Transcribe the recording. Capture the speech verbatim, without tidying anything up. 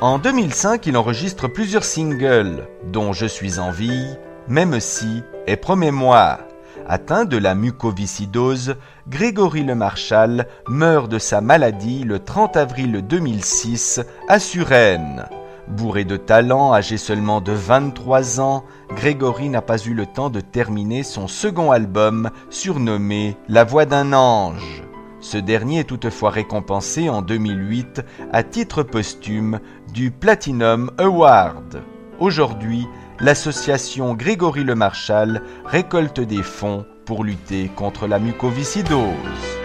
En deux mille cinq, il enregistre plusieurs singles, dont Je suis en vie, Même si et Promets-moi. Atteint de la mucoviscidose, Grégory Lemarchal meurt de sa maladie le trente avril deux mille six à Suresnes. Bourré de talent, âgé seulement de vingt-trois ans, Grégory n'a pas eu le temps de terminer son second album surnommé La Voix d'un ange. Ce dernier est toutefois récompensé en deux mille huit à titre posthume du Platinum Award. Aujourd'hui, l'association Grégory Lemarchal récolte des fonds pour lutter contre la mucoviscidose.